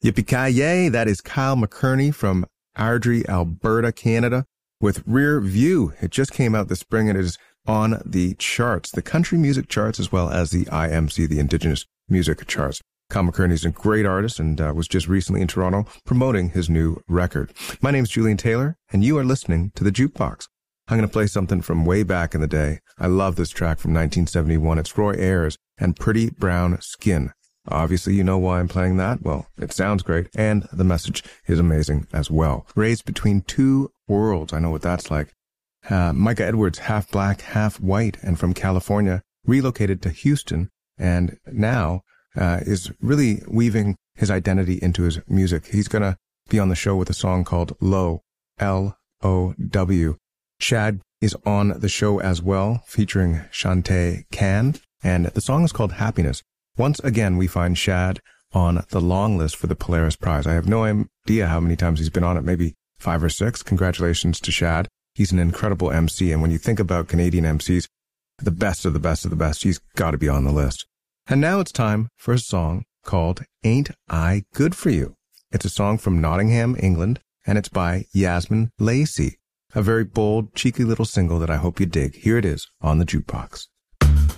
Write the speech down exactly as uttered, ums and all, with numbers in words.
Yippee-ki-yay, that is Kyle McKerney from Ardrey, Alberta, Canada, with Rear View. It just came out this spring and it is on the charts, the country music charts, as well as the I M C, the Indigenous Music Charts. Kyle McKerney is a great artist and uh, was just recently in Toronto promoting his new record. My name's Julian Taylor, and you are listening to The Jukebox. I'm going to play something from way back in the day. I love this track from nineteen seventy-one. It's Roy Ayers and Pretty Brown Skin. Obviously, you know why I'm playing that. Well, it sounds great, and the message is amazing as well. Raised between two worlds. I know what that's like. Uh, Micah Edwards, half black, half white, and from California, relocated to Houston, and now uh, is really weaving his identity into his music. He's going to be on the show with a song called Low, L O W. Shad is on the show as well, featuring Shantae Can, and the song is called Happiness. Once again, we find Shad on the long list for the Polaris Prize. I have no idea how many times he's been on it, maybe five or six. Congratulations to Shad. He's an incredible M C, and when you think about Canadian M Cs, the best of the best of the best, he's got to be on the list. And now it's time for a song called Ain't I Good For You? It's a song from Nottingham, England, and it's by Yasmin Lacey. A very bold, cheeky little single that I hope you dig. Here it is on the Jukebox.